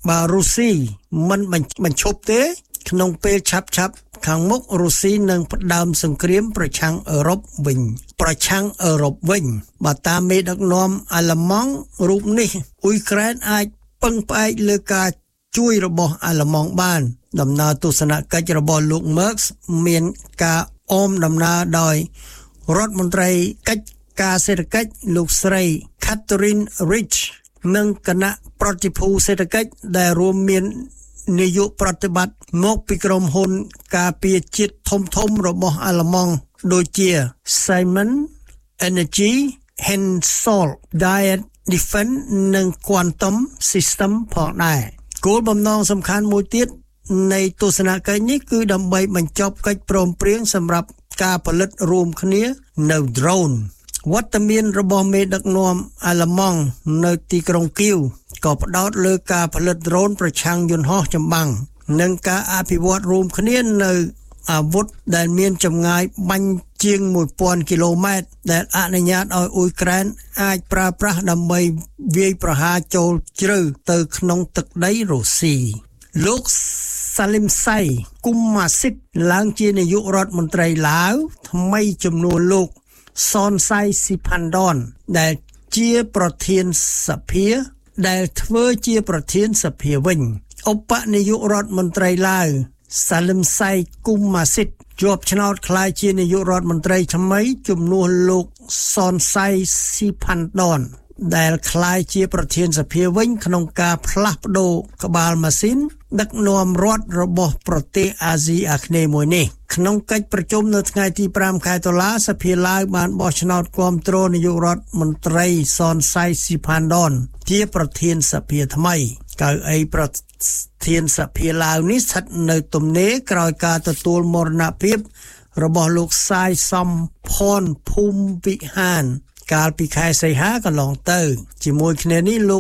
បើរុស្ស៊ីមិនបញ្ឈប់ទេក្នុងពេលឆាប់ខាងមុខរុស្ស៊ីនឹងផ្ដើមសង្គ្រាមប្រឆាំងអឺរ៉ុបវិញបើតាមមេដឹកនាំអាល្លឺម៉ង់រូបនេះអ៊ុយក្រែនអាចពឹងផ្អែកលើការជួយរបស់អាល្លឺម៉ង់បានដំណើរទស្សនកិច្ចរបស់លោក Merz មានការអមដំណើរដោយរដ្ឋមន្ត្រីកិច្ចការសេដ្ឋកិច្ចលោកស្រី Catherine Rich និងគណៈប្រតិភូសេដ្ឋកិច្ចដែលរួមមាននាយកប្រតិបត្តិមកពីក្រុមហ៊ុនការពារជាតិធំរបស់អាល្លឺម៉ង់ដូចជា Siemens Energy, Hensoldt, Diet Defense និង Quantum System ផងដែរគោលបំណងសំខាន់មួយទៀតនៃទស្សនកិច្ចនេះគឺដើម្បីបញ្ចប់កិច្ចព្រមព្រៀងសម្រាប់ការផលិតរួមគ្នានៅ drone វត្តមានរបស់មេដឹកនាំអាល្លឺម៉ង់នៅទីក្រុងគៀវក៏ផ្ដោតលើការផលិត drone ប្រឆាំងយន្តហោះចម្បាំងនិងការអភិវឌ្ឍរួមគ្នានៅអាវុធដែលមានចម្ងាយបាញ់ជាង 1000 គីឡូម៉ែត្រដែលអនុញ្ញាតឲ្យអ៊ុយក្រែនអាចប្រើប្រាស់ដើម្បីវាយប្រហារចូលជ្រៅទៅក្នុងទឹកដីរុស្ស៊ីលោក Salim Say Kummasit ឡើងជានាយករដ្ឋមន្ត្រីឡាវថ្មីជំនួសលោក Sonsai Siphardon ដែលជាប្រធានសភាដែលធ្វើជាប្រធានសភាវិញឧបនាយករដ្ឋមន្ត្រីឡាវ Salim Say Kummasit ជាប់ឆ្នោតក្លាយជានាយករដ្ឋមន្ត្រីថ្មីជំនួសលោក Sonsai Siphardon ដែលក្លាយជាប្រធានសភាវិញក្នុងការផ្លាស់ប្ដូរក្បាលម៉ាស៊ីនដឹកនាំរដ្ឋរបស់ប្រទេសអាស៊ីអាគ្នេយ៍មួយនេះក្នុងកិច្ចប្រជុំនៅថ្ងៃទី5ខែតុលាសភាឡាវបានបោះឆ្នោតគាំទ្រនាយករដ្ឋមន្ត្រី Sonsai Siphardon ជាប្រធានសភាថ្មីកៅអីប្រធានសភាឡាវនេះស្ថិតនៅទំនេរក្រោយការទទួលមរណភាពរបស់លោកសាយសំផនភូមិវិហានកាលពីខែសីហាកន្លងទៅជាមួយគ្នានេះលោក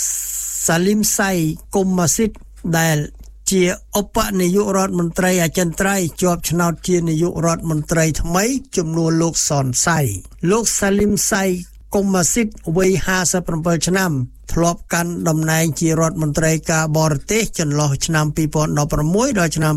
Salim Say Kummasit ដែលជាឧបនាយករដ្ឋមន្ត្រីអចិន្ត្រៃយ៍ជាប់ឆ្នោតជានាយករដ្ឋមន្ត្រីថ្មីជំនួសលោក Sonsai លោក Salim Say Kummasit វ័យ57ឆ្នាំធ្លាប់កាន់តំណែងជារដ្ឋមន្ត្រីការបរទេសចន្លោះឆ្នាំ2016ដល់ឆ្នាំ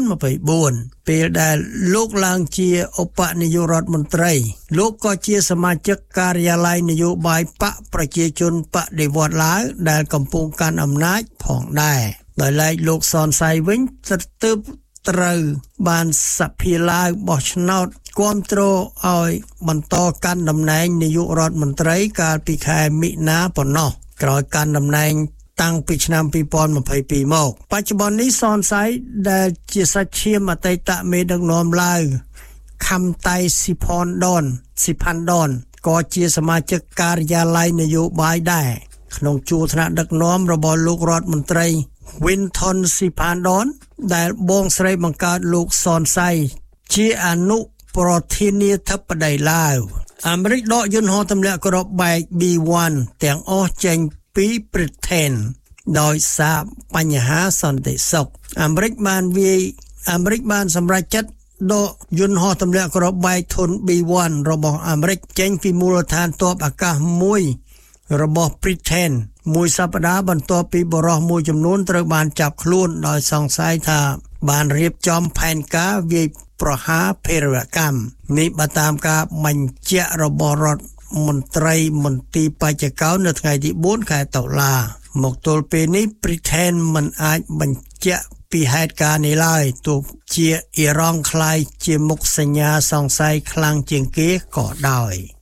2024ពេលដែលលោកឡើងជាឧបនាយករដ្ឋមន្ត្រីលោកក៏ជាសមាជិកការិយាល័យនយោបាយបកប្រជាជនបដិវត្តន៍ឡាវដែលកំពុងកាន់អំណាចផងដែរដោយឡែកលោក Sonsai វិញទើបត្រូវបានសភាឡាវបោះឆ្នោតគាំទ្រឲ្យបន្តកាន់តំណែងនាយករដ្ឋមន្ត្រីកាលពីខែមិនិនាប៉ុណ្ណោះក្រោយកាន់តំណែងតាំងពីឆ្នាំ2022មកបច្ចុប្បន្ននេះ Sonsai ដែលជាសាច់ឈាមអតីតមេដឹកនាំឡាវ Khamtai Siphardon ក៏ជាសមាជិកការិយាល័យនយោបាយដែរក្នុងជួរថ្នាក់ដឹកនាំរបស់លោករដ្ឋមន្ត្រី Winton Siphardon ដែលបងស្រីបង្កើតលោក Sonsai ជាអនុប្រធានាធិបតីឡាវអាមេរិកដកយន្តហោះទម្លាក់គ្រាប់បែក B1 ទាំងអស់ចេញពីប្រទេសដោយសារបញ្ហាសន្តិសុខអាមេរិកបានសម្រេចចិត្តដកយន្តហោះទម្លាក់គ្រាប់បែកធុន B1 របស់អាមេរិកចេញពីមូលដ្ឋានទ័ពអាកាសមួយរបស់ប្រទេសមួយសប្តាហ៍បន្ទាប់ពីបរិសុទ្ធមួយចំនួនត្រូវបានចាប់ខ្លួនដោយសង្ស័យថាបានរៀបចំផែនការវាយប្រហារភេរវកម្មនេះបើតាមការបញ្ជាក់របស់រដ្ឋមន្ត្រីមន្ទីរបច្ចុប្បន្ននៅថ្ងៃទី4ខែតុលាមកទល់ពេលនេះប្រទេសមិនអាចបញ្ជាក់ពីហេតុការណ៍នេះឡើយទោះជាអ៊ីរ៉ង់ខ្លាយជាមុខសញ្ញាសង្ស័យខ្លាំងជាងគេក៏ដោយ